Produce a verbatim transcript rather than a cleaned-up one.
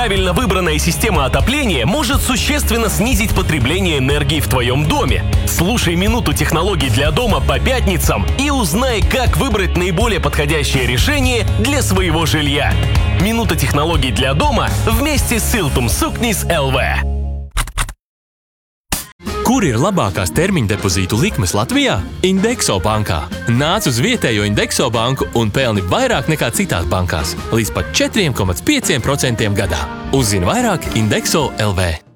Правильно выбранная система отопления может существенно снизить потребление энергии в твоем доме. Слушай «Минуту технологий для дома» по пятницам и узнай, как выбрать наиболее подходящее решение для своего жилья. «Минута технологий для дома» вместе с Siltum Suknis эл ви. Kur ir labākās termiņa depozītu likmes Latvijā? Indexo bankā. Nāc uz vietējo Indexo banku un pelni vairāk nekā citās bankās. Līdz pat četri komats pieci procenti gadā. Uzzini vairāk Indexo elu vē.